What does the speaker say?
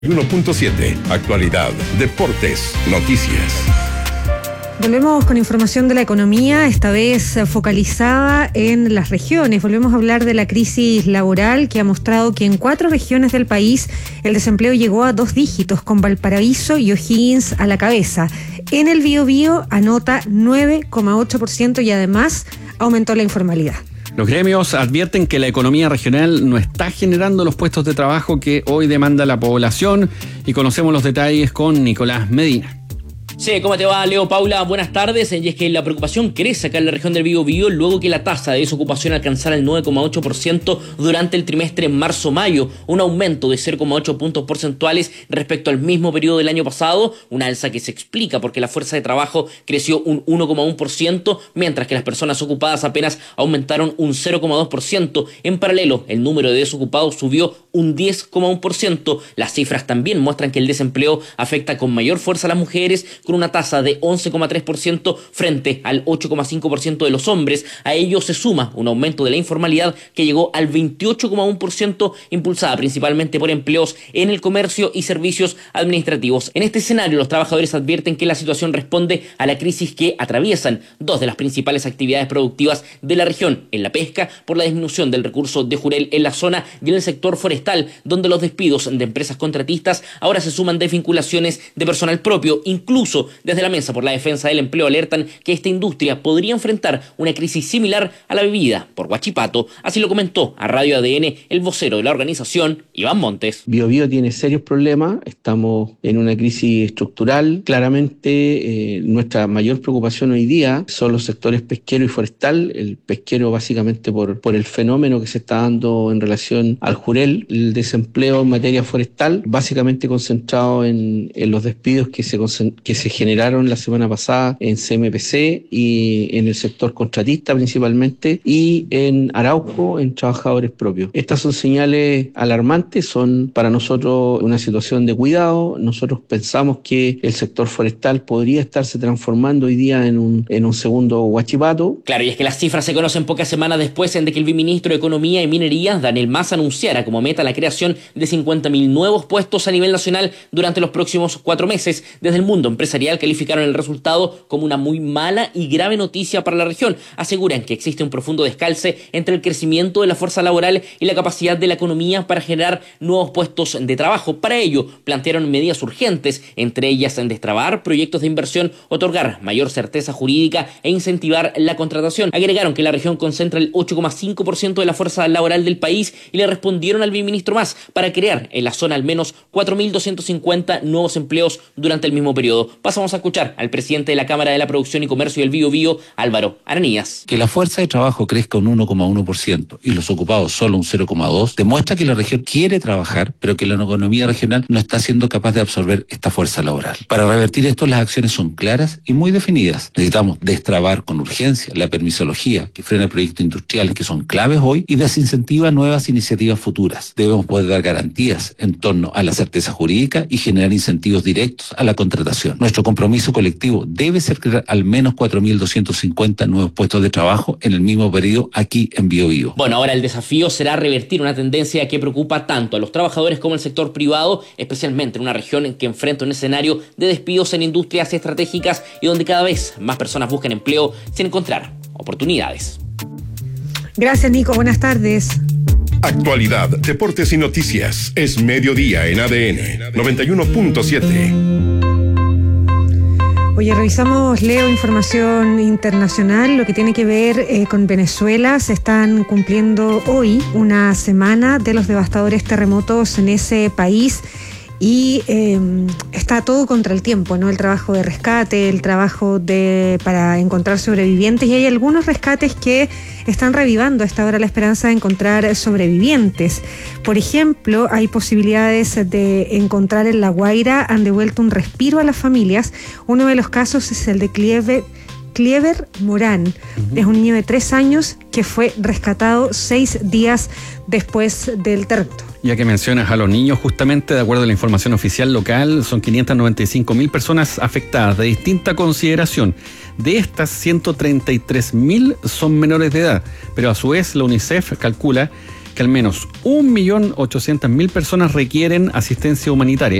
1.7. Actualidad, deportes, noticias. Volvemos con información de la economía, esta vez focalizada en las regiones. Volvemos a hablar de la crisis laboral que ha mostrado que en 4 regiones del país el desempleo llegó a 2 dígitos, con Valparaíso y O'Higgins a la cabeza. En el Biobío anota 9,8% y además aumentó la informalidad. Los gremios advierten que la economía regional no está generando los puestos de trabajo que hoy demanda la población, y conocemos los detalles con Nicolás Medina. Sí, ¿cómo te va, Leo? Paula, buenas tardes. Y es que la preocupación crece acá en la región del Biobío luego que la tasa de desocupación alcanzara el 9,8% durante el trimestre marzo-mayo, un aumento de 0,8 puntos porcentuales respecto al mismo periodo del año pasado, una alza que se explica porque la fuerza de trabajo creció un 1,1%, mientras que las personas ocupadas apenas aumentaron un 0,2%. En paralelo, el número de desocupados subió un 10,1%. Las cifras también muestran que el desempleo afecta con mayor fuerza a las mujeres, con una tasa de 11,3% frente al 8,5% de los hombres. A ello se suma un aumento de la informalidad que llegó al 28,1%, impulsada principalmente por empleos en el comercio y servicios administrativos. En este escenario, los trabajadores advierten que la situación responde a la crisis que atraviesan 2 de las principales actividades productivas de la región, en la pesca, por la disminución del recurso de jurel en la zona, y en el sector forestal, donde los despidos de empresas contratistas ahora se suman desvinculaciones de personal propio. Incluso desde la Mesa por la Defensa del Empleo alertan que esta industria podría enfrentar una crisis similar a la vivida por Huachipato. Así lo comentó a Radio ADN el vocero de la organización, Iván Montes. Biobío tiene serios problemas, estamos en una crisis estructural. Claramente nuestra mayor preocupación hoy día son los sectores pesquero y forestal. El pesquero básicamente por el fenómeno que se está dando en relación al jurel, el desempleo en materia forestal, básicamente concentrado en los despidos que se generaron la semana pasada en CMPC y en el sector contratista principalmente, y en Arauco en trabajadores propios. Estas son señales alarmantes, son para nosotros una situación de cuidado. Nosotros pensamos que el sector forestal podría estarse transformando hoy día en un segundo Huachipato. Claro, y es que las cifras se conocen pocas semanas después de que el viceministro de Economía y Minería, Daniel Mas, anunciara como meta la creación de 50.000 nuevos puestos a nivel nacional durante los próximos 4 meses. Desde el mundo empresarial calificaron el resultado como una muy mala y grave noticia para la región. Aseguran que existe un profundo descalce entre el crecimiento de la fuerza laboral y la capacidad de la economía para generar nuevos puestos de trabajo. Para ello, plantearon medidas urgentes, entre ellas en destrabar proyectos de inversión, otorgar mayor certeza jurídica e incentivar la contratación. Agregaron que la región concentra el 8,5% de la fuerza laboral del país y le respondieron al viceministro Mas para crear en la zona al menos 4.250 nuevos empleos durante el mismo periodo. Pasamos a escuchar al presidente de la Cámara de la Producción y Comercio del Biobío, Álvaro Aranías. Que la fuerza de trabajo crezca un 1,1% y los ocupados solo un 0,2% demuestra que la región quiere trabajar, pero que la economía regional no está siendo capaz de absorber esta fuerza laboral. Para revertir esto, las acciones son claras y muy definidas. Necesitamos destrabar con urgencia la permisología que frena proyectos industriales que son claves hoy y desincentiva nuevas iniciativas futuras. Debemos poder dar garantías en torno a la certeza jurídica y generar incentivos directos a la contratación. Nuestro compromiso colectivo debe ser crear al menos 4.250 nuevos puestos de trabajo en el mismo periodo aquí en Biobío. Bueno, ahora el desafío será revertir una tendencia que preocupa tanto a los trabajadores como al sector privado, especialmente en una región que enfrenta un escenario de despidos en industrias estratégicas y donde cada vez más personas buscan empleo sin encontrar oportunidades. Gracias, Nico. Buenas tardes. Actualidad, deportes y noticias. Es mediodía en ADN 91.7. Oye, revisamos, Leo, información internacional, lo que tiene que ver con Venezuela. Se están cumpliendo hoy una semana de los devastadores terremotos en ese país y está todo contra el tiempo, ¿no? El trabajo de rescate, el trabajo para encontrar sobrevivientes, y hay algunos rescates que están revivando a esta hora la esperanza de encontrar sobrevivientes. Por ejemplo, hay posibilidades de encontrar en La Guaira, han devuelto un respiro a las familias. Uno de los casos es el de Clever Morán. Es un niño de 3 años que fue rescatado 6 días después del terremoto. Ya que mencionas a los niños, justamente de acuerdo a la información oficial local, son 595.000 personas afectadas de distinta consideración. De estas, 133.000 son menores de edad, pero a su vez la UNICEF calcula que al menos 1.800.000 personas requieren asistencia humanitaria.